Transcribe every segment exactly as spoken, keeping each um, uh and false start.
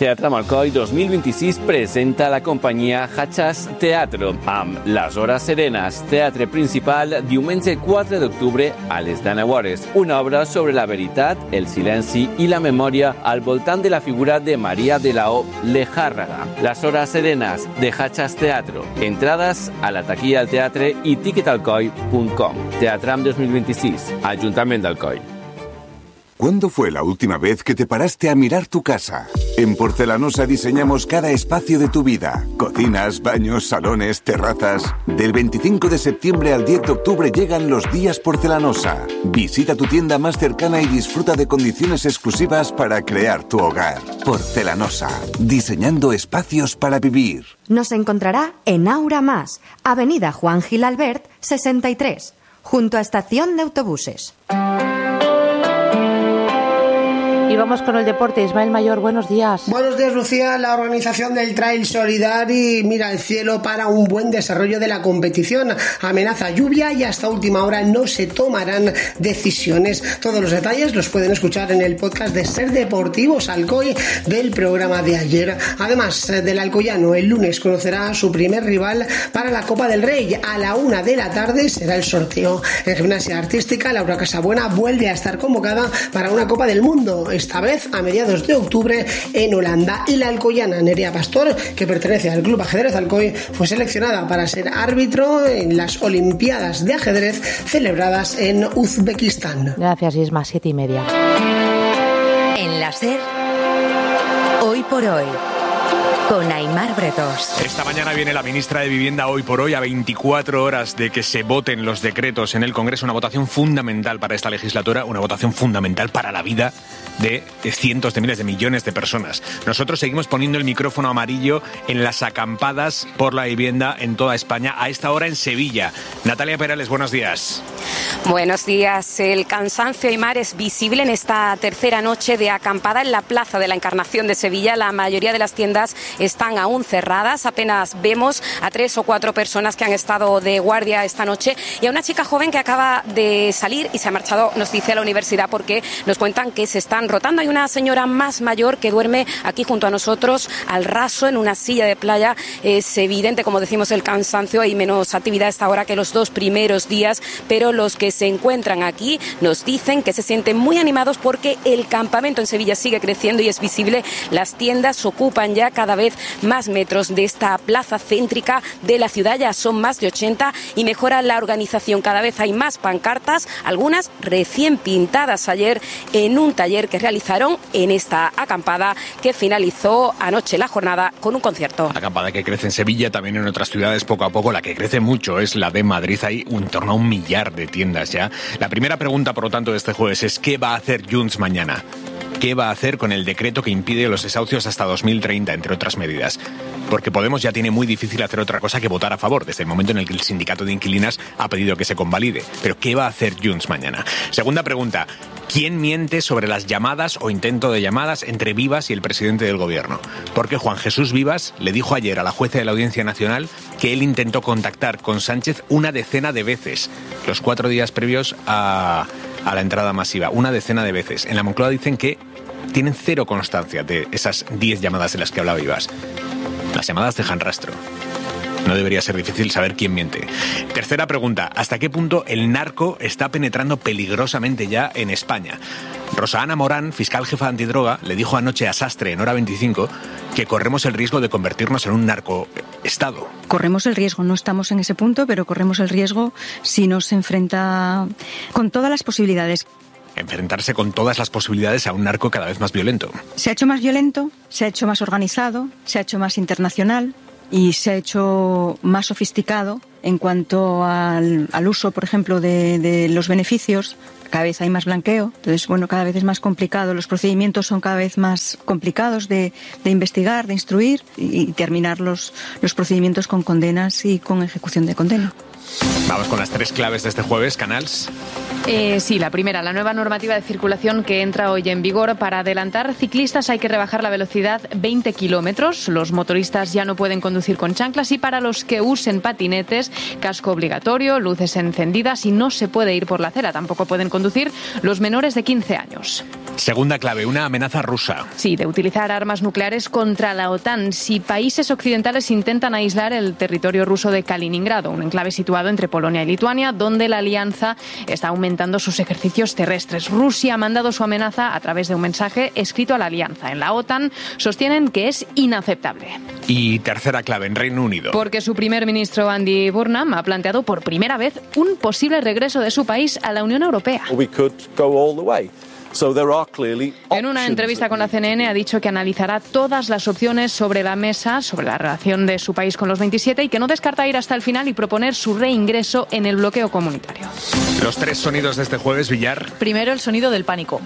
Teatre Alcoi dos mil vint-i-sis presenta la companyia Hatxas Teatro amb Les Hores Serenes, teatre principal, diumenge quatre d'octubre a les deu hores. Una obra sobre la veritat, el silenci i la memòria al voltant de la figura de Maria de la O Lejárraga. Les Hores Serenes de Hatxas Teatro. Entrades a la taquilla del teatre i ticket alcoi punt com. Teatram dos mil vint-i-sis, Ajuntament d'Alcoi. ¿Cuándo fue la última vez que te paraste a mirar tu casa? En Porcelanosa diseñamos cada espacio de tu vida. Cocinas, baños, salones, terrazas. Del veinticinco de septiembre al diez de octubre llegan los días Porcelanosa. Visita tu tienda más cercana y disfruta de condiciones exclusivas para crear tu hogar. Porcelanosa, diseñando espacios para vivir. Nos encontrará en Aura Más, Avenida Juan Gil Albert, sesenta y tres, junto a Estación de Autobuses. Y vamos con el deporte. Ismael Mayor, buenos días. Buenos días, Lucía. La organización del Trail Solidari mira al cielo para un buen desarrollo de la competición. Amenaza lluvia y hasta última hora no se tomarán decisiones. Todos los detalles los pueden escuchar en el podcast de Ser Deportivos Alcoy del programa de ayer. Además del alcoyano, el lunes conocerá a su primer rival para la Copa del Rey. A la una de la tarde será el sorteo. En gimnasia artística, Laura Casabuena vuelve a estar convocada para una Copa del Mundo, esta vez a mediados de octubre en Holanda. Y la alcoyana Nerea Pastor, que pertenece al Club Ajedrez Alcoy, fue seleccionada para ser árbitro en las Olimpiadas de Ajedrez celebradas en Uzbekistán. Gracias, Isma. Siete y media. En la SER, Hoy por Hoy, con Aimar Bretos. Esta mañana viene la ministra de Vivienda Hoy por Hoy, a veinticuatro horas de que se voten los decretos en el Congreso. Una votación fundamental para esta legislatura, una votación fundamental para la vida de cientos de miles de millones de personas. Nosotros seguimos poniendo el micrófono amarillo en las acampadas por la vivienda en toda España, a esta hora en Sevilla. Natalia Perales, buenos días. Buenos días. El cansancio, Aimar, es visible en esta tercera noche de acampada en la Plaza de la Encarnación de Sevilla. La mayoría de las tiendas están aún cerradas. Apenas vemos a tres o cuatro personas que han estado de guardia esta noche y a una chica joven que acaba de salir y se ha marchado, nos dice, a la universidad, porque nos cuentan que se están rotando. Hay una señora más mayor que duerme aquí junto a nosotros al raso en una silla de playa. Es evidente, como decimos, el cansancio. Hay menos actividad a esta hora que los dos primeros días, pero los que se encuentran aquí nos dicen que se sienten muy animados porque el campamento en Sevilla sigue creciendo y es visible. Las tiendas ocupan ya cada vez más metros de esta plaza céntrica de la ciudad. Ya son más de ochenta y mejora la organización. Cada vez hay más pancartas, algunas recién pintadas ayer en un taller que realizaron en esta acampada que finalizó anoche la jornada con un concierto. Acampada que crece en Sevilla, también en otras ciudades poco a poco. La que crece mucho es la de Madrid. Hay en torno a un millar de tiendas ya. La primera pregunta, por lo tanto, de este jueves es: ¿qué va a hacer Junts mañana? ¿Qué va a hacer con el decreto que impide los desahucios hasta dos mil treinta, entre otras medidas? Porque Podemos ya tiene muy difícil hacer otra cosa que votar a favor, desde el momento en el que el sindicato de inquilinas ha pedido que se convalide. Pero ¿qué va a hacer Junts mañana? Segunda pregunta: ¿quién miente sobre las llamadas o intento de llamadas entre Vivas y el presidente del gobierno? Porque Juan Jesús Vivas le dijo ayer a la jueza de la Audiencia Nacional que él intentó contactar con Sánchez una decena de veces, los cuatro días previos a, a la entrada masiva, una decena de veces. En la Moncloa dicen que tienen cero constancia de esas diez llamadas de las que hablaba Vivas. Las llamadas dejan rastro. No debería ser difícil saber quién miente. Tercera pregunta: ¿hasta qué punto el narco está penetrando peligrosamente ya en España? Rosa Ana Morán, fiscal jefa antidroga, le dijo anoche a Sastre en Hora veinticinco que corremos el riesgo de convertirnos en un narcoestado. Corremos el riesgo, no estamos en ese punto, pero corremos el riesgo si nos enfrenta con todas las posibilidades. Enfrentarse con todas las posibilidades a un narco cada vez más violento. Se ha hecho más violento, se ha hecho más organizado, se ha hecho más internacional y se ha hecho más sofisticado en cuanto al, al uso, por ejemplo, de, de los beneficios. Cada vez hay más blanqueo, entonces, bueno, cada vez es más complicado. Los procedimientos son cada vez más complicados de, de investigar, de instruir y, y terminar los, los procedimientos con condenas y con ejecución de condena. Vamos con las tres claves de este jueves, Canals. Eh, sí, la primera, la nueva normativa de circulación que entra hoy en vigor. Para adelantar ciclistas hay que rebajar la velocidad veinte kilómetros. Los motoristas ya no pueden conducir con chanclas y para los que usen patinetes, casco obligatorio, luces encendidas y no se puede ir por la acera. Tampoco pueden conducir los menores de quince años. Segunda clave, una amenaza rusa. Sí, de utilizar armas nucleares contra la OTAN si países occidentales intentan aislar el territorio ruso de Kaliningrado, un enclave situado entre Polonia y Lituania, donde la alianza está aumentando sus ejercicios terrestres. Rusia ha mandado su amenaza a través de un mensaje escrito a la alianza. En la OTAN sostienen que es inaceptable. Y tercera clave, en Reino Unido. Porque su primer ministro Andy Burnham ha planteado por primera vez un posible regreso de su país a la Unión Europea. We could go all the way. So there are clearly en una entrevista con la C N N ha dicho que analizará todas las opciones sobre la mesa, sobre la relación de su país con los veintisiete y que no descarta ir hasta el final y proponer su reingreso en el bloqueo comunitario. Los tres sonidos de este jueves, Villar. Primero, el sonido del pánico.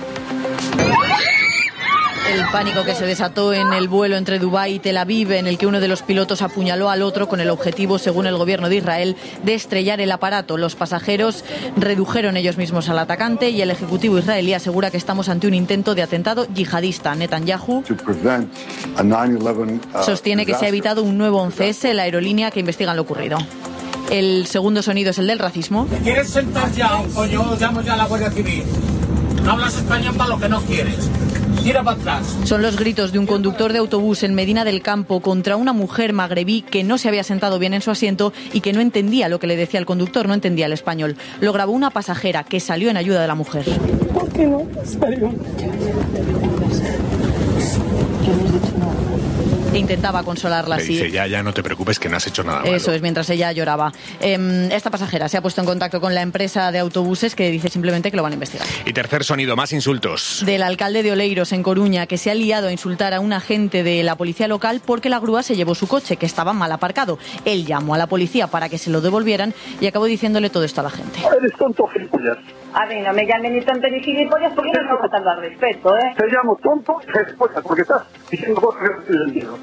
El pánico que se desató en el vuelo entre Dubái y Tel Aviv, en el que uno de los pilotos apuñaló al otro con el objetivo, según el gobierno de Israel, de estrellar el aparato. Los pasajeros redujeron ellos mismos al atacante y el ejecutivo israelí asegura que estamos ante un intento de atentado yihadista. Netanyahu sostiene que se ha evitado un nuevo once ese, la aerolínea que investiga lo ocurrido. El segundo sonido es el del racismo. ¿Te quieres sentar ya o yo llamo ya a la Guardia Civil? No hablas español para lo que no quieres. Tira para atrás. Son los gritos de un conductor de autobús en Medina del Campo contra una mujer magrebí que no se había sentado bien en su asiento y que no entendía lo que le decía el conductor, no entendía el español. Lo grabó una pasajera que salió en ayuda de la mujer. ¿Por qué no? Salió. E intentaba consolarla Le así. dice, ya, ya, no te preocupes que no has hecho nada malo. Eso es, mientras ella lloraba. Eh, esta pasajera se ha puesto en contacto con la empresa de autobuses que dice simplemente que lo van a investigar. Y tercer sonido, más insultos. Del alcalde de Oleiros, en Coruña, que se ha liado a insultar a un agente de la policía local porque la grúa se llevó su coche, que estaba mal aparcado. Él llamó a la policía para que se lo devolvieran y acabó diciéndole todo esto a la gente. Eres tonto, gilipollas. A mí no me llamen ni tonto ni gilipollas porque no me faltando al respeto, ¿eh? Te llamo tonto y gilipollas porque estás diciendo cosas que no tienen sentido.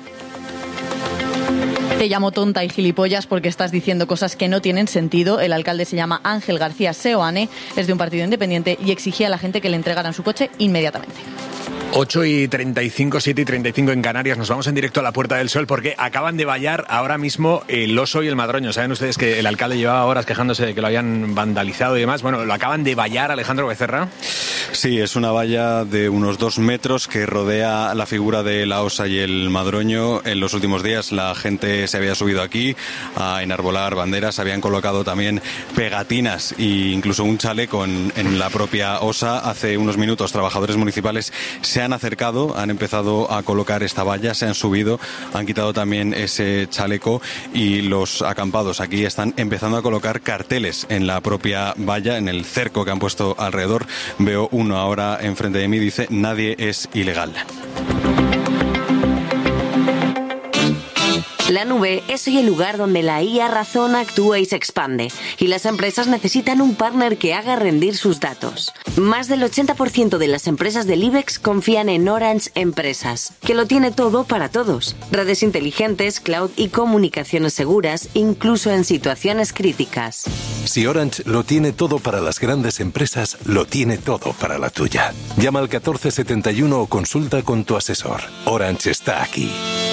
Te llamo tonta y gilipollas porque estás diciendo cosas que no tienen sentido. El alcalde se llama Ángel García Seoane, es de un partido independiente y exigía a la gente que le entregaran su coche inmediatamente. ocho y treinta y cinco, siete y treinta y cinco en Canarias. Nos vamos en directo a la Puerta del Sol porque acaban de vallar ahora mismo el Oso y el Madroño. Saben ustedes que el alcalde llevaba horas quejándose de que lo habían vandalizado y demás. Bueno, lo acaban de vallar, Alejandro Becerra. Sí, es una valla de unos dos metros que rodea la figura de la Osa y el Madroño. En los últimos días la gente se había subido aquí a enarbolar banderas, habían colocado también pegatinas e incluso un chaleco en, en la propia Osa. Hace unos minutos trabajadores municipales se han acercado, han empezado a colocar esta valla, se han subido, han quitado también ese chaleco y los acampados aquí están empezando a colocar carteles en la propia valla, en el cerco que han puesto alrededor. Veo uno ahora enfrente de mí, dice: nadie es ilegal. La nube es hoy el lugar donde la I A razona, actúa y se expande, y las empresas necesitan un partner que haga rendir sus datos. Más del ochenta por ciento de las empresas del IBEX confían en Orange Empresas, que lo tiene todo para todos. Redes inteligentes, cloud y comunicaciones seguras, incluso en situaciones críticas. Si Orange lo tiene todo para las grandes empresas, lo tiene todo para la tuya. Llama al catorce setenta y uno o consulta con tu asesor. Orange está aquí.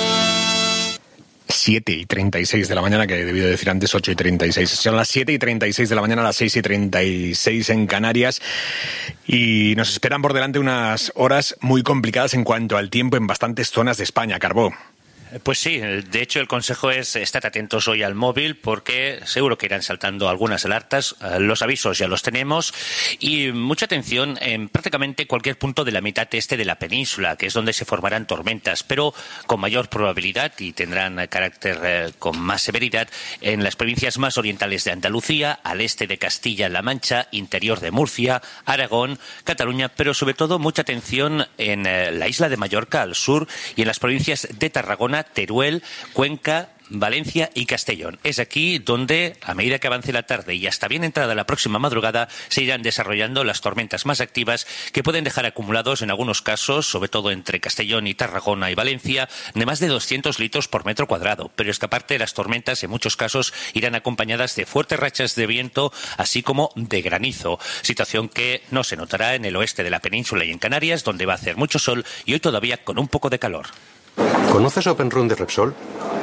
siete y treinta y seis de la mañana, que he debido decir antes ocho y treinta y seis. Son las siete y treinta y seis de la mañana, las seis y treinta y seis en Canarias. Y nos esperan por delante unas horas muy complicadas en cuanto al tiempo en bastantes zonas de España, Carbó. Pues sí, de hecho el consejo es estar atentos hoy al móvil porque seguro que irán saltando algunas alertas, los avisos ya los tenemos y mucha atención en prácticamente cualquier punto de la mitad este de la península, que es donde se formarán tormentas, pero con mayor probabilidad y tendrán carácter eh, con más severidad en las provincias más orientales de Andalucía, al este de Castilla-La Mancha, interior de Murcia, Aragón, Cataluña, pero sobre todo mucha atención en eh, la isla de Mallorca al sur y en las provincias de Tarragona, Teruel, Cuenca, Valencia y Castellón. Es aquí donde, a medida que avance la tarde y hasta bien entrada la próxima madrugada, se irán desarrollando las tormentas más activas que pueden dejar acumulados en algunos casos, sobre todo entre Castellón y Tarragona y Valencia, de más de doscientos litros por metro cuadrado. Pero es que aparte las tormentas en muchos casos irán acompañadas de fuertes rachas de viento, así como de granizo. Situación que no se notará en el oeste de la península y en Canarias, donde va a hacer mucho sol y hoy todavía con un poco de calor. ¿Conoces Open Run de Repsol?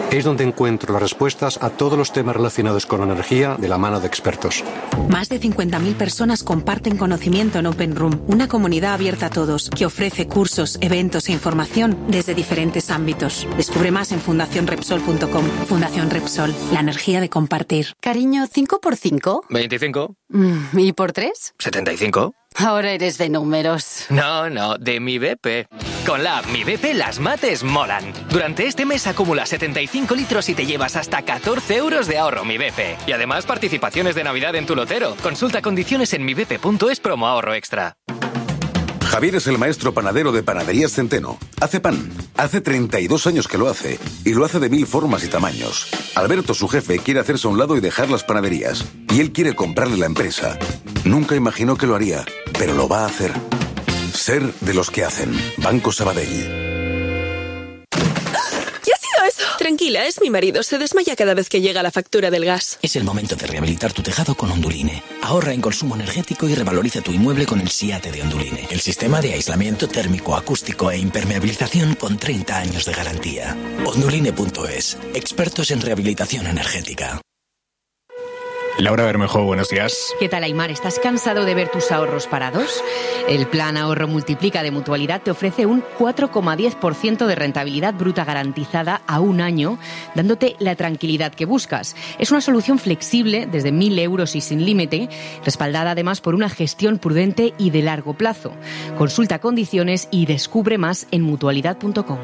Es donde encuentro las respuestas a todos los temas relacionados con la energía de la mano de expertos. Más de cincuenta mil personas comparten conocimiento en Open Room, una comunidad abierta a todos que ofrece cursos, eventos e información desde diferentes ámbitos. Descubre más en fundación repsol punto com. Fundación Repsol, la energía de compartir. Cariño, ¿cinco por cinco? veinticinco. ¿Y por tres? setenta y cinco. Ahora eres de números. No, no, de mi B P. Con la app Mi B P las mates molan. Durante este mes acumula setenta y cinco litros y te llevas hasta catorce euros de ahorro Mi B P. Y además participaciones de Navidad en tu lotero. Consulta condiciones en mi b p punto es promo ahorro extra. Javier es el maestro panadero de Panaderías Centeno. Hace pan. Hace treinta y dos años que lo hace. Y lo hace de mil formas y tamaños. Alberto, su jefe, quiere hacerse a un lado y dejar las panaderías. Y él quiere comprarle la empresa. Nunca imaginó que lo haría, pero lo va a hacer. Ser de los que hacen. Banco Sabadell. ¿Qué ha sido eso? Tranquila, es mi marido. Se desmaya cada vez que llega la factura del gas. Es el momento de rehabilitar tu tejado con Onduline. Ahorra en consumo energético y revaloriza tu inmueble con el SIATE de Onduline. El sistema de aislamiento térmico, acústico e impermeabilización con treinta años de garantía. Onduline punto es. Expertos en rehabilitación energética. Laura Bermejo, buenos días. ¿Qué tal, Aymar? ¿Estás cansado de ver tus ahorros parados? El plan Ahorro Multiplica de Mutualidad te ofrece un cuatro coma diez por ciento de rentabilidad bruta garantizada a un año, dándote la tranquilidad que buscas. Es una solución flexible desde mil euros y sin límite, respaldada además por una gestión prudente y de largo plazo. Consulta condiciones y descubre más en mutualidad punto com.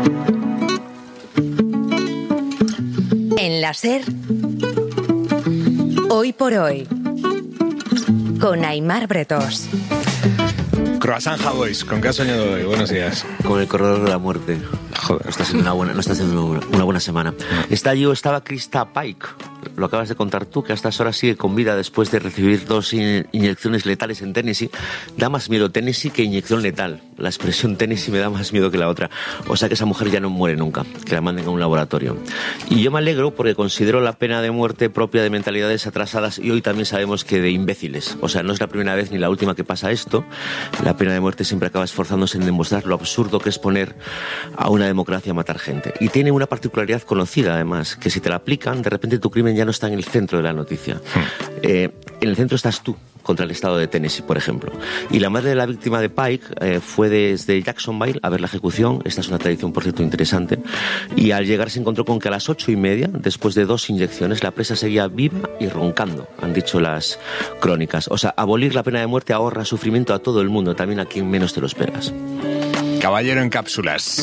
En la SER, Hoy por Hoy, con Aymar Bretos. Croissant Havois, ¿con qué has soñado hoy? Buenos días. Con el corredor de la muerte. Joder. No está siendo una buena, no está siendo una buena semana. Está allí o estaba Krista Pike. Lo acabas de contar tú, que a estas horas sigue con vida después de recibir dos inyecciones letales en Tennessee. Da más miedo Tennessee que inyección letal. La expresión Tennessee me da más miedo que la otra. O sea que esa mujer ya no muere nunca, que la manden a un laboratorio. Y yo me alegro porque considero la pena de muerte propia de mentalidades atrasadas y hoy también sabemos que de imbéciles. O sea, no es la primera vez ni la última que pasa esto. La pena de muerte siempre acaba esforzándose en demostrar lo absurdo que es poner a una democracia a matar gente. Y tiene una particularidad conocida, además, que si te la aplican, de repente tu crimen ya no está en el centro de la noticia. Hmm. Eh, en el centro estás tú, contra el estado de Tennessee, por ejemplo. Y la madre de la víctima de Pike eh, fue desde Jacksonville a ver la ejecución. Esta es una tradición, por cierto, interesante. Y al llegar se encontró con que a las ocho y media, después de dos inyecciones, la presa seguía viva y roncando, han dicho las crónicas. O sea, abolir la pena de muerte ahorra sufrimiento a todo el mundo, también a quien menos te lo esperas. Caballero en cápsulas.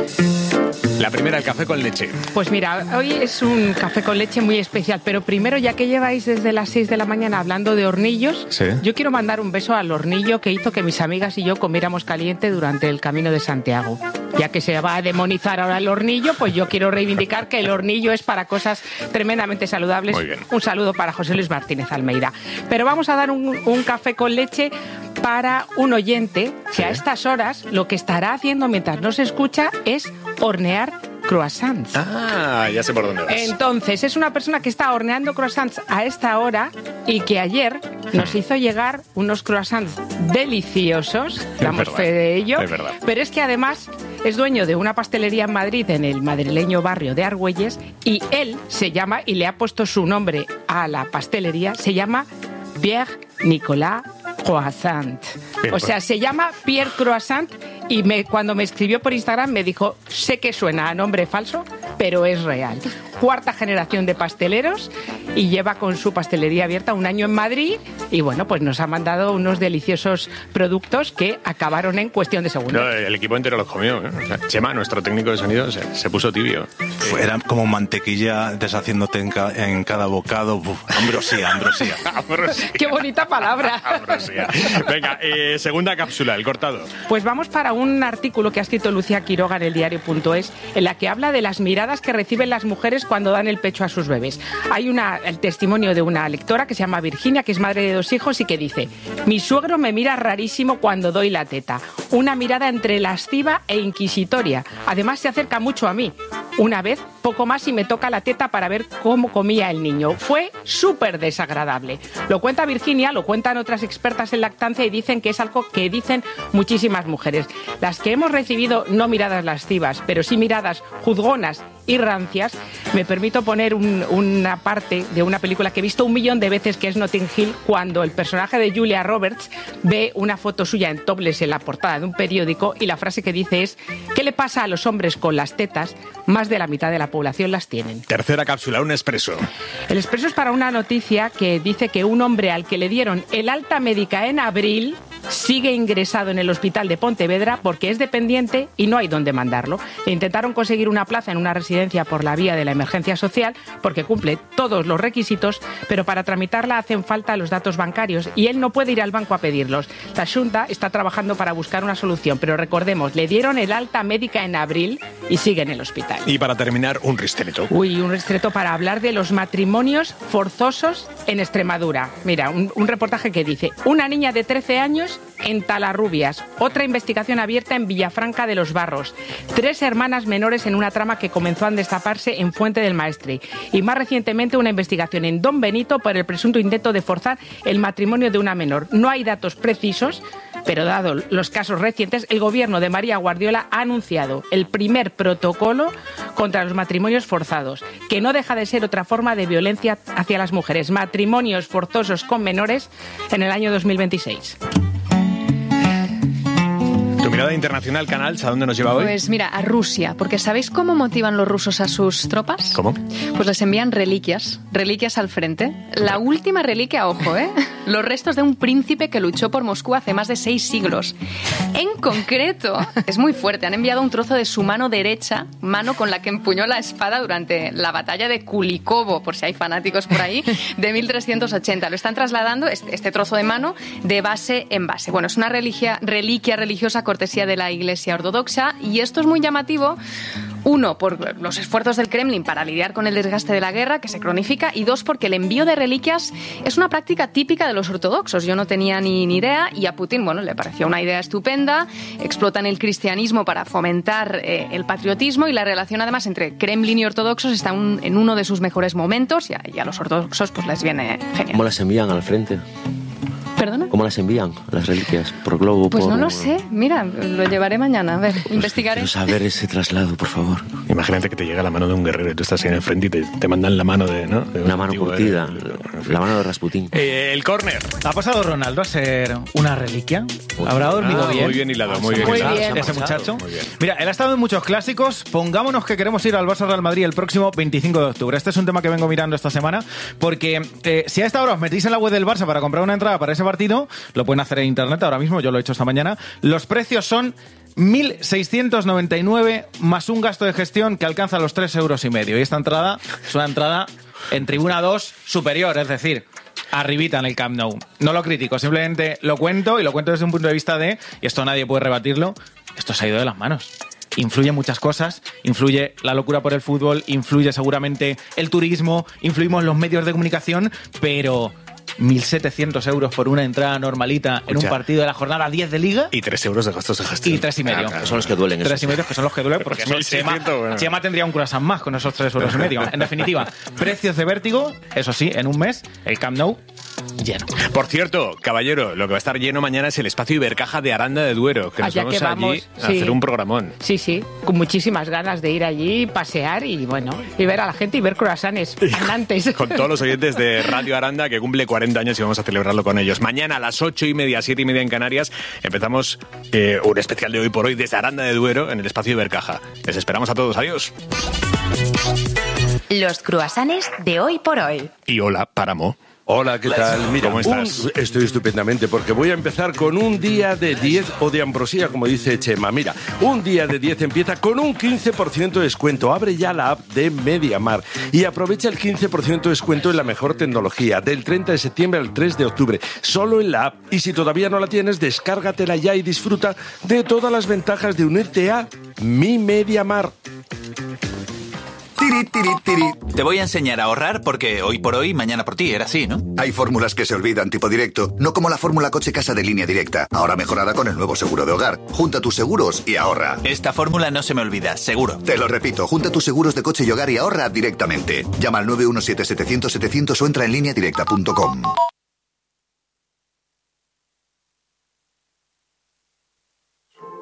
La primera, el café con leche. Pues mira, hoy es un café con leche muy especial, pero primero, ya que lleváis desde las seis de la mañana hablando de hornillos, ¿sí? Yo quiero mandar un beso al hornillo que hizo que mis amigas y yo comiéramos caliente durante el Camino de Santiago. Ya que se va a demonizar ahora el hornillo, pues yo quiero reivindicar que el hornillo es para cosas tremendamente saludables. Muy bien. Un saludo para José Luis Martínez Almeida. Pero vamos a dar un, un café con leche para un oyente que ¿sí? a estas horas lo que estará haciendo mientras nos escucha es hornear croissants. Ah, ya sé por dónde vas. Entonces, es una persona que está horneando croissants a esta hora y que ayer nos hizo llegar unos croissants deliciosos, damos fe de ello. Es verdad. Pero es que además es dueño de una pastelería en Madrid, en el madrileño barrio de Argüelles, y él se llama, y le ha puesto su nombre a la pastelería, se llama Pierre Nicolas Croissant. O sea, se llama Pierre Croissant y me, cuando me escribió por Instagram me dijo, sé que suena a nombre falso, pero es real. Cuarta generación de pasteleros y lleva con su pastelería abierta un año en Madrid y bueno, pues nos ha mandado unos deliciosos productos que acabaron en cuestión de segundos. No, el equipo entero los comió, ¿eh? O sea, Chema, nuestro técnico de sonido, se, se puso tibio. Era como mantequilla deshaciéndote en, ca en cada bocado. Uf, ambrosía, ambrosía. Ambrosía. ¡Qué bonita palabra! Ambrosía. Venga, eh, segunda cápsula, el cortado. Pues vamos para un artículo que ha escrito Lucía Quiroga en el diario punto es, en la que habla de las miradas que reciben las mujeres cuando dan el pecho a sus bebés. Hay una, el testimonio de una lectora que se llama Virginia, que es madre de dos hijos y que dice: mi suegro me mira rarísimo cuando doy la teta. Una mirada entre lasciva e inquisitoria. Además se acerca mucho a mí. Una vez, poco más, y me toca la teta para ver cómo comía el niño. Fue súper desagradable. Lo cuenta Virginia, lo cuentan otras expertas en lactancia y dicen que es algo que dicen muchísimas mujeres. Las que hemos recibido no miradas lascivas, pero sí miradas juzgonas y rancias, me permito poner un, una parte de una película que he visto un millón de veces, que es Notting Hill, cuando el personaje de Julia Roberts ve una foto suya en topless en la portada de un periódico y la frase que dice es: ¿qué le pasa a los hombres con las tetas? Más de la mitad de la población las tienen. Tercera cápsula, un expreso. El expreso es para una noticia que dice que un hombre al que le dieron el alta médica en abril sigue ingresado en el hospital de Pontevedra porque es dependiente y no hay dónde mandarlo. Le intentaron conseguir una plaza en una residencia por la vía de la emergencia social porque cumple todos los requisitos, pero para tramitarla hacen falta los datos bancarios y él no puede ir al banco a pedirlos. La Xunta está trabajando para buscar una solución, pero recordemos, le dieron el alta médica en abril y sigue en el hospital. Y para terminar, un ristreto. Uy, un ristreto para hablar de los matrimonios forzosos en Extremadura. Mira, un, un reportaje que dice: una niña de trece años en Talarrubias, otra investigación abierta en Villafranca de los Barros, tres hermanas menores en una trama que comenzó a destaparse en Fuente del Maestre y más recientemente una investigación en Don Benito por el presunto intento de forzar el matrimonio de una menor. No hay datos precisos, pero dado los casos recientes, el gobierno de María Guardiola ha anunciado el primer protocolo contra los matrimonios forzados, que no deja de ser otra forma de violencia hacia las mujeres. Matrimonios forzosos con menores en el año dos mil veintiséis. Tu mirada internacional, Canals, ¿a dónde nos lleva hoy? Pues mira, a Rusia, porque ¿sabéis cómo motivan los rusos a sus tropas? ¿Cómo? Pues les envían reliquias, reliquias al frente. La última reliquia, ojo, ¿eh? Los restos de un príncipe que luchó por Moscú hace más de seis siglos. En concreto, es muy fuerte, han enviado un trozo de su mano derecha, mano con la que empuñó la espada durante la batalla de Kulikovo, por si hay fanáticos por ahí, de mil trescientos ochenta. Lo están trasladando, este, este trozo de mano, de base en base. Bueno, es una reliquia, reliquia religiosa cortesía de la Iglesia Ortodoxa, y esto es muy llamativo, uno, por los esfuerzos del Kremlin para lidiar con el desgaste de la guerra, que se cronifica, y dos, porque el envío de reliquias es una práctica típica de los ortodoxos. Yo no tenía ni, ni idea, y a Putin, bueno, le pareció una idea estupenda. Explotan el cristianismo para fomentar eh, el patriotismo, y la relación además entre Kremlin y ortodoxos está un, en uno de sus mejores momentos, y a, y a los ortodoxos pues les viene genial. ¿Cómo las envían al frente? ¿Perdona? ¿Cómo las envían, las reliquias? ¿Por globo? Pues por... no lo sé. Mira, lo llevaré mañana. A ver, pues investigaré. Quiero saber ese traslado, por favor. Imagínate que te llega la mano de un guerrero y tú estás ahí en el frente y te, te mandan la mano de... ¿no? de Una mano antiguo, curtida. Eh, la mano de Rasputín. Eh, el córner. ¿Ha pasado Ronaldo a ser una reliquia? ¿Habrá dormido ah, bien? Muy bien hilado, muy bien. Muy hilado. bien. Ese muchacho. Muy bien. Mira, él ha estado en muchos clásicos. Pongámonos que queremos ir al Barça Real Madrid el próximo veinticinco de octubre. Este es un tema que vengo mirando esta semana, porque eh, si a esta hora os metís en la web del Barça para comprar una entrada para ese partido, lo pueden hacer en internet ahora mismo, yo lo he hecho esta mañana. Los precios son mil seiscientos noventa y nueve más un gasto de gestión que alcanza los tres euros y medio. Y esta entrada es una entrada en tribuna dos superior, es decir, arribita en el Camp Nou. No lo critico, simplemente lo cuento, y lo cuento desde un punto de vista de, y esto nadie puede rebatirlo, esto se ha ido de las manos. Influye muchas cosas, influye la locura por el fútbol, influye seguramente el turismo, influimos los medios de comunicación, pero mil setecientos euros por una entrada normalita en un partido de la jornada diez de Liga. Y tres euros de gastos de gestión. Y tres y medio. Ah, claro, son los que duelen. Tres y medio, que son los que duelen, porque porque Chema, bueno. Chema tendría un croissant más con esos tres euros y medio. En definitiva, precios de vértigo, eso sí, en un mes, el Camp Nou lleno. Por cierto, caballero, lo que va a estar lleno mañana es el espacio Ibercaja de Aranda de Duero, que nos Allá vamos que vamos, allí a sí. hacer un programón. Sí, sí, con muchísimas ganas de ir allí, pasear y bueno, y ver a la gente y ver croissants andantes. Con todos los oyentes de Radio Aranda, que cumple cuarenta años y vamos a celebrarlo con ellos. Mañana a las ocho y media, siete y media en Canarias, empezamos eh, un especial de Hoy por Hoy desde Aranda de Duero en el espacio Ibercaja. Les esperamos a todos. Adiós. Los croissants de Hoy por Hoy. Y hola, Páramo. Hola, ¿qué tal? Mira, ¿cómo estás? un- estoy estupendamente porque voy a empezar con un día de diez o de ambrosía, como dice Chema. Mira, un día de diez empieza con un quince por ciento de descuento. Abre ya la app de MediaMar y aprovecha el quince por ciento de descuento en la mejor tecnología del treinta de septiembre al tres de octubre, solo en la app. Y si todavía no la tienes, descárgatela ya y disfruta de todas las ventajas de unirte a Mi MediaMar. Tiri, tiri, tiri. Te voy a enseñar a ahorrar porque hoy por hoy, mañana por ti, era así, ¿no? Hay fórmulas que se olvidan, tipo directo, no como la fórmula coche-casa de Línea Directa, ahora mejorada con el nuevo seguro de hogar. Junta tus seguros y ahorra. Esta fórmula no se me olvida, seguro. Te lo repito, junta tus seguros de coche y hogar y ahorra directamente. Llama al nueve uno siete, setecientos, setecientos o entra en línea directa punto com.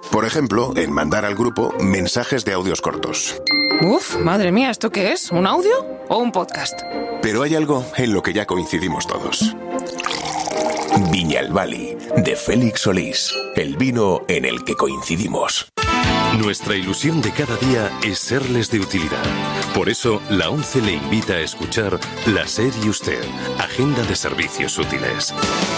Por ejemplo, en mandar al grupo mensajes de audios cortos. Uf, madre mía, ¿esto qué es? ¿Un audio o un podcast? Pero hay algo en lo que ya coincidimos todos. Viñalbali, de Félix Solís. El vino en el que coincidimos. Nuestra ilusión de cada día es serles de utilidad. Por eso, la ONCE le invita a escuchar La SER y Usted, Agenda de Servicios Útiles.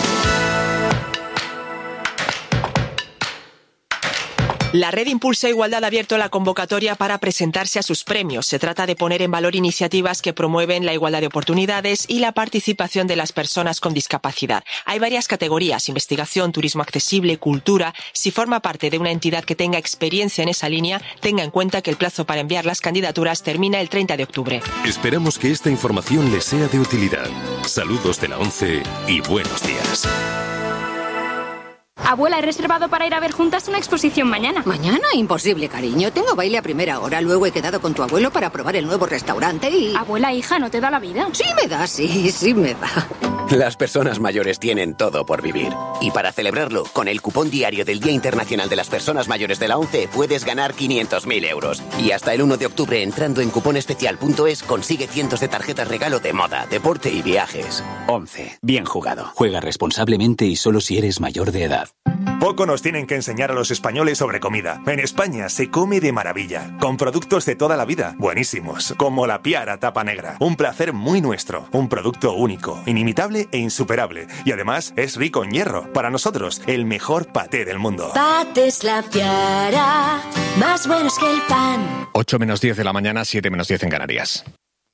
La Red Impulsa Igualdad ha abierto la convocatoria para presentarse a sus premios. Se trata de poner en valor iniciativas que promueven la igualdad de oportunidades y la participación de las personas con discapacidad. Hay varias categorías: investigación, turismo accesible, cultura. Si forma parte de una entidad que tenga experiencia en esa línea, tenga en cuenta que el plazo para enviar las candidaturas termina el treinta de octubre. Esperamos que esta información les sea de utilidad. Saludos de la ONCE y buenos días. Abuela, he reservado para ir a ver juntas una exposición mañana. ¿Mañana? Imposible, cariño. Tengo baile a primera hora. Luego he quedado con tu abuelo para probar el nuevo restaurante y... Abuela, hija, ¿no te da la vida? Sí me da, sí, sí me da. Las personas mayores tienen todo por vivir. Y para celebrarlo, con el cupón diario del Día Internacional de las Personas Mayores de la ONCE puedes ganar quinientos mil euros. Y hasta el uno de octubre, entrando en cuponespecial punto es, consigue cientos de tarjetas regalo de moda, deporte y viajes. ONCE. Bien jugado. Juega responsablemente y solo si eres mayor de edad. Poco nos tienen que enseñar a los españoles sobre comida. En España se come de maravilla, con productos de toda la vida, buenísimos, como la Piara Tapa Negra. Un placer muy nuestro, un producto único, inimitable e insuperable. Y además es rico en hierro. Para nosotros, el mejor paté del mundo. Patés La Piara, más buenos que el pan. ocho menos diez de la mañana, siete menos diez en Canarias.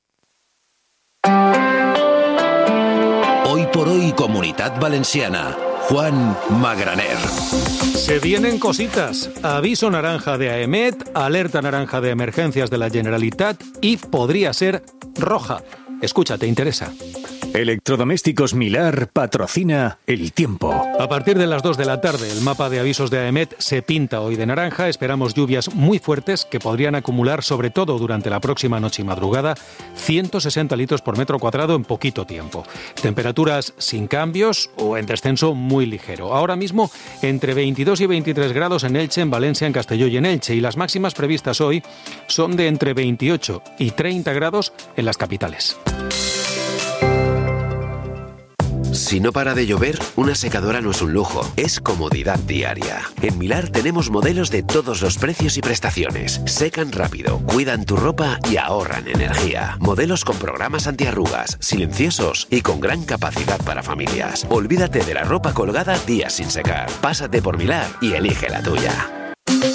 Hoy por hoy, Comunitat Valenciana. Juan Magraner. Se vienen cositas. Aviso naranja de AEMET, alerta naranja de emergencias de la Generalitat y podría ser roja. Escucha, te interesa. Electrodomésticos Milar patrocina El Tiempo. A partir de las dos de la tarde, el mapa de avisos de AEMET se pinta hoy de naranja. Esperamos lluvias muy fuertes que podrían acumular, sobre todo durante la próxima noche y madrugada, ciento sesenta litros por metro cuadrado en poquito tiempo. Temperaturas sin cambios o en descenso muy ligero. Ahora mismo, entre veintidós y veintitrés grados en Elche, en Valencia, en Castelló y en Elche. Y las máximas previstas hoy son de entre veintiocho y treinta grados en las capitales. Si no para de llover, una secadora no es un lujo, es comodidad diaria. En Milar tenemos modelos de todos los precios y prestaciones. Secan rápido, cuidan tu ropa y ahorran energía. Modelos con programas antiarrugas, silenciosos y con gran capacidad para familias. Olvídate de la ropa colgada días sin secar. Pásate por Milar y elige la tuya.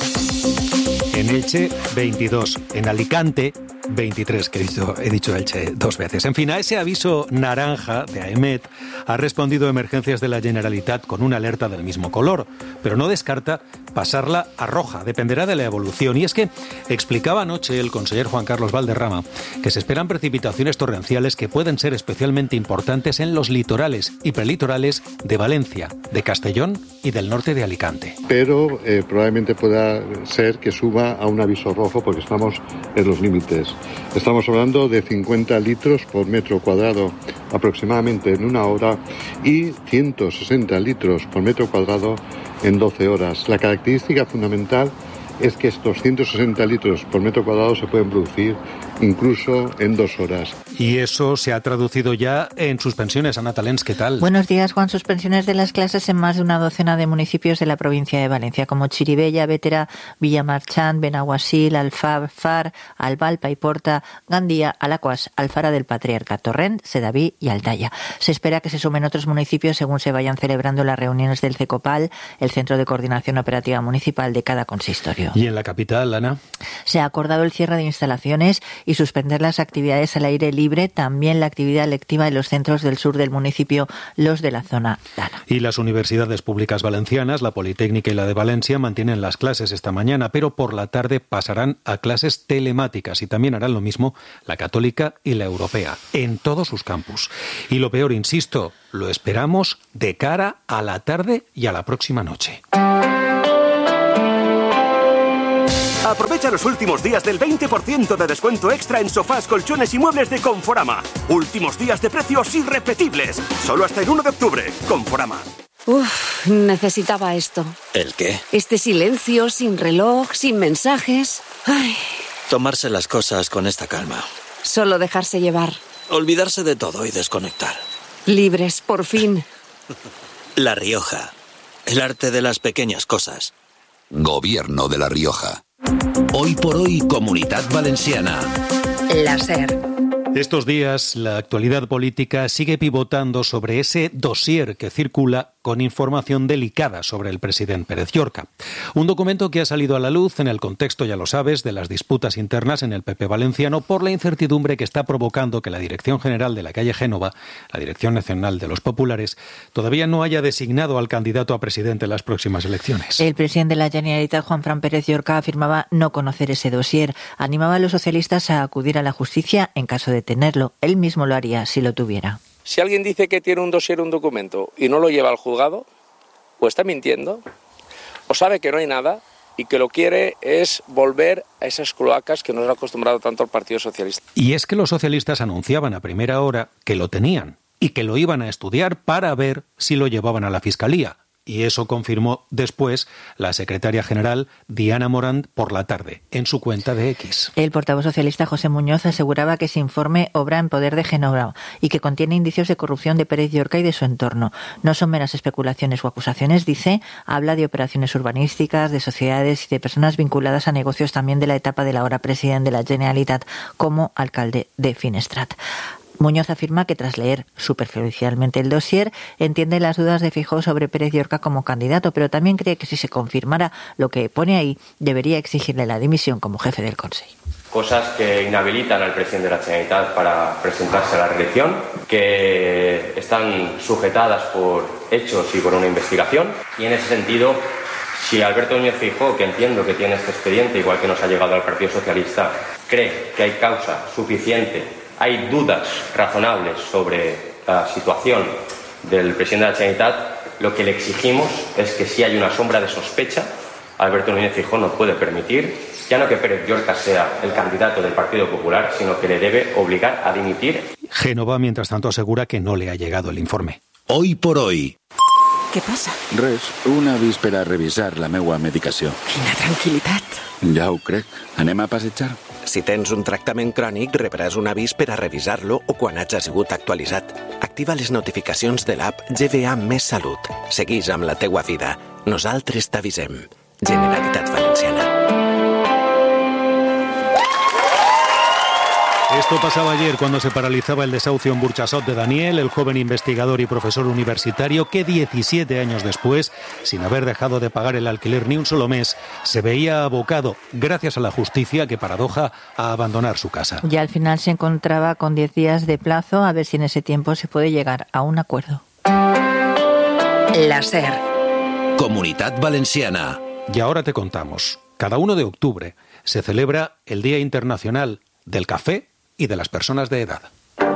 En Elche, veintidós. En Alicante, veintitrés, que he dicho, he dicho Elche dos veces. En fin, a ese aviso naranja de AEMET ha respondido Emergencias de la Generalitat con una alerta del mismo color, pero no descarta pasarla a roja. Dependerá de la evolución. Y es que explicaba anoche el conseller Juan Carlos Valderrama que se esperan precipitaciones torrenciales que pueden ser especialmente importantes en los litorales y prelitorales de Valencia, de Castellón y del norte de Alicante. Pero eh, probablemente pueda ser que suba a un aviso rojo porque estamos en los límites. Estamos hablando de cincuenta litros por metro cuadrado aproximadamente en una hora y ciento sesenta litros por metro cuadrado en doce horas. La característica fundamental es que estos ciento sesenta litros por metro cuadrado se pueden producir incluso en dos horas. Y eso se ha traducido ya en suspensiones. Ana Talens, ¿qué tal? Buenos días, Juan. Suspensiones de las clases en más de una docena de municipios de la provincia de Valencia, como Chirivella, Bétera, Villamarchant, Benaguasil, Alfafar, Albalpa y Porta, Gandía, Alacuas, Alfara del Patriarca, Torrent, Sedaví y Altaya. Se espera que se sumen otros municipios según se vayan celebrando las reuniones del CECOPAL, el Centro de Coordinación Operativa Municipal de cada consistorio. ¿Y en la capital, Ana? Se ha acordado el cierre de instalaciones y suspender las actividades al aire libre, también la actividad lectiva en los centros del sur del municipio, los de la zona Dana. Y las universidades públicas valencianas, la Politécnica y la de Valencia, mantienen las clases esta mañana, pero por la tarde pasarán a clases telemáticas y también harán lo mismo la Católica y la Europea, en todos sus campus. Y lo peor, insisto, lo esperamos de cara a la tarde y a la próxima noche. Aprovecha los últimos días del veinte por ciento de descuento extra en sofás, colchones y muebles de Conforama. Últimos días de precios irrepetibles. Solo hasta el uno de octubre. Conforama. Uf, necesitaba esto. ¿El qué? Este silencio, sin reloj, sin mensajes. Ay. Tomarse las cosas con esta calma. Solo dejarse llevar. Olvidarse de todo y desconectar. Libres, por fin. La Rioja. El arte de las pequeñas cosas. Gobierno de La Rioja. Hoy por hoy, Comunitat Valenciana. La SER. Estos días, la actualidad política sigue pivotando sobre ese dossier que circula con información delicada sobre el presidente Pérez Llorca. Un documento que ha salido a la luz en el contexto, ya lo sabes, de las disputas internas en el P P valenciano por la incertidumbre que está provocando que la Dirección General de la calle Génova, la Dirección Nacional de los Populares, todavía no haya designado al candidato a presidente en las próximas elecciones. El presidente de la Generalitat, Juanfran Pérez Llorca, afirmaba no conocer ese dossier. Animaba a los socialistas a acudir a la justicia en caso de tenerlo. Él mismo lo haría si lo tuviera. Si alguien dice que tiene un dossier, un documento, y no lo lleva al juzgado, o está mintiendo, o sabe que no hay nada, y que lo quiere es volver a esas cloacas que nos ha acostumbrado tanto el Partido Socialista. Y es que los socialistas anunciaban a primera hora que lo tenían, y que lo iban a estudiar para ver si lo llevaban a la Fiscalía. Y eso confirmó después la secretaria general Diana Morant por la tarde, en su cuenta de X. El portavoz socialista José Muñoz aseguraba que ese informe obra en poder de Génova y que contiene indicios de corrupción de Pérez Llorca y de su entorno. No son meras especulaciones o acusaciones, dice, habla de operaciones urbanísticas, de sociedades y de personas vinculadas a negocios también de la etapa del ahora presidente de la Generalitat como alcalde de Finestrat. Muñoz afirma que tras leer superficialmente el dossier entiende las dudas de Feijóo sobre Pérez Llorca como candidato, pero también cree que si se confirmara lo que pone ahí, debería exigirle la dimisión como jefe del Consejo. Cosas que inhabilitan al presidente de la Generalitat para presentarse a la reelección, que están sujetadas por hechos y por una investigación, y en ese sentido, si Alberto Núñez Feijóo, que entiendo que tiene este expediente, igual que nos ha llegado al Partido Socialista, cree que hay causa suficiente, hay dudas razonables sobre la situación del presidente de la Generalitat, lo que le exigimos es que si hay una sombra de sospecha, Alberto Núñez Feijóo no puede permitir, ya no que Pérez Llorca sea el candidato del Partido Popular, sino que le debe obligar a dimitir. Génova, mientras tanto, asegura que no le ha llegado el informe. Hoy por hoy. Què passa? Res, una víspera a revisar la meua medicació. Quina tranquil·litat. Ja ho crec. Anem a passejar? Si tens un tractament crònic, rebràs un avís per a revisar-lo o quan hagi sigut actualitzat. Activa les notificacions de l'app G V A Més Salut. Seguís amb la teua vida. Nosaltres t'avisem. Generalitat Valenciana. Esto pasaba ayer cuando se paralizaba el desahucio en Burchasot de Daniel, el joven investigador y profesor universitario que diecisiete años después, sin haber dejado de pagar el alquiler ni un solo mes, se veía abocado, gracias a la justicia, qué paradoja, a abandonar su casa. Ya al final se encontraba con diez días de plazo, a ver si en ese tiempo se puede llegar a un acuerdo. La SER. Comunitat Valenciana. Y ahora te contamos. Cada uno de octubre se celebra el Día Internacional del Café y de las personas de edad.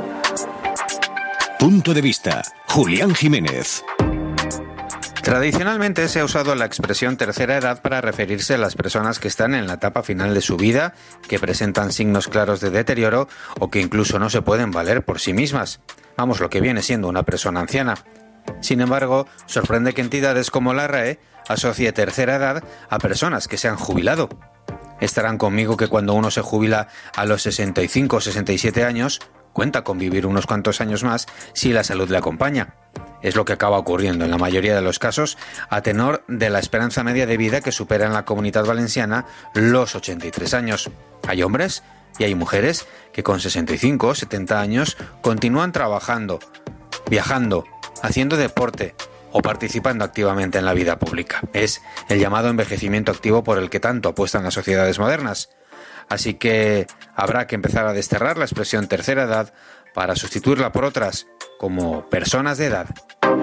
Punto de vista. Julián Jiménez. Tradicionalmente se ha usado la expresión tercera edad para referirse a las personas que están en la etapa final de su vida, que presentan signos claros de deterioro o que incluso no se pueden valer por sí mismas. Vamos, lo que viene siendo una persona anciana. Sin embargo, sorprende que entidades como la R A E asocie tercera edad a personas que se han jubilado. Estarán conmigo que cuando uno se jubila a los sesenta y cinco o sesenta y siete años, cuenta con vivir unos cuantos años más si la salud le acompaña. Es lo que acaba ocurriendo en la mayoría de los casos a tenor de la esperanza media de vida que supera en la Comunitat Valenciana los ochenta y tres años. Hay hombres y hay mujeres que con sesenta y cinco o setenta años continúan trabajando, viajando, haciendo deporte o participando activamente en la vida pública. Es el llamado envejecimiento activo por el que tanto apuestan las sociedades modernas. Así que habrá que empezar a desterrar la expresión tercera edad para sustituirla por otras, como personas de edad.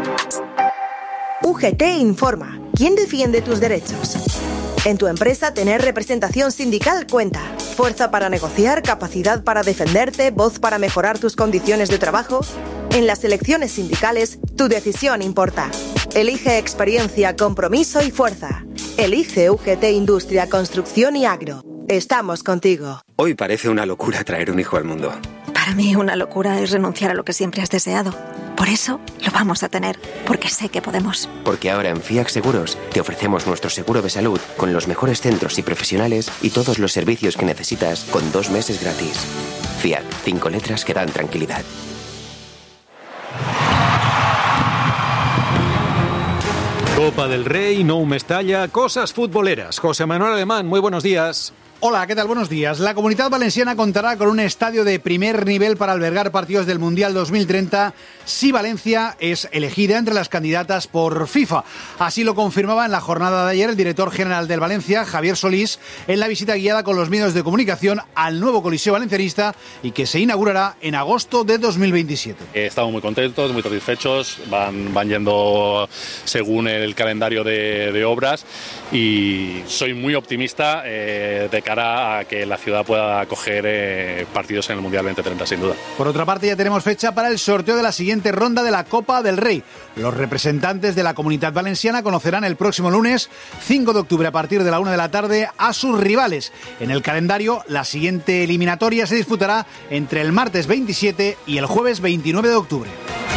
U G T informa. ¿Quién defiende tus derechos? En tu empresa tener representación sindical cuenta. Fuerza para negociar, capacidad para defenderte, voz para mejorar tus condiciones de trabajo. En las elecciones sindicales, tu decisión importa. Elige experiencia, compromiso y fuerza. Elige U G T Industria, Construcción y Agro. Estamos contigo. Hoy parece una locura traer un hijo al mundo. Para mí una locura es renunciar a lo que siempre has deseado. Por eso lo vamos a tener, porque sé que podemos. Porque ahora en Fiat Seguros te ofrecemos nuestro seguro de salud con los mejores centros y profesionales y todos los servicios que necesitas con dos meses gratis. Fiat, cinco letras que dan tranquilidad. Copa del Rey, Nou Mestalla, cosas futboleras. José Manuel Alemán, muy buenos días. Hola, ¿qué tal? Buenos días. La Comunitat Valenciana contará con un estadio de primer nivel para albergar partidos del Mundial dos mil treinta si Valencia es elegida entre las candidatas por FIFA. Así lo confirmaba en la jornada de ayer el director general del Valencia, Javier Solís, en la visita guiada con los medios de comunicación al nuevo Coliseo Valencianista y que se inaugurará en agosto de dos mil veintisiete. Estamos muy contentos, muy satisfechos, van, van yendo según el calendario de, de obras y soy muy optimista eh, de cara a que la ciudad pueda acoger eh, partidos en el Mundial veinte treinta, sin duda. Por otra parte, ya tenemos fecha para el sorteo de la siguiente ronda de la Copa del Rey. Los representantes de la Comunitat Valenciana conocerán el próximo lunes, cinco de octubre, a partir de la una de la tarde, a sus rivales. En el calendario, la siguiente eliminatoria se disputará entre el martes veintisiete y el jueves veintinueve de octubre.